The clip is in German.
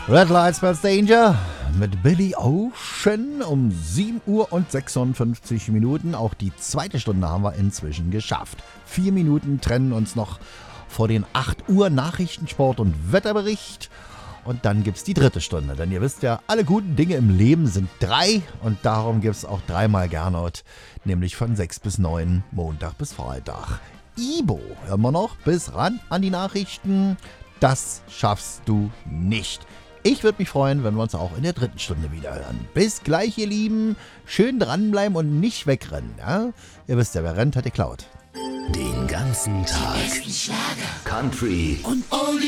Red Light Spells Danger mit Billy Ocean um 7 Uhr und 56 Minuten. Auch die zweite Stunde haben wir inzwischen geschafft. 4 Minuten trennen uns noch vor den 8 Uhr Nachrichtensport und Wetterbericht. Und dann gibt's die dritte Stunde. Denn ihr wisst ja, alle guten Dinge im Leben sind 3. Und darum gibt's auch 3-mal Gernot. Nämlich von 6 bis 9, Montag bis Freitag. Ibo, hören wir noch bis ran an die Nachrichten. Das schaffst du nicht. Ich würde mich freuen, wenn wir uns auch in der dritten Stunde wieder hören. Bis gleich, ihr Lieben. Schön dranbleiben und nicht wegrennen. Ja? Ihr wisst ja, wer rennt, hat geklaut. Den ganzen Tag Country und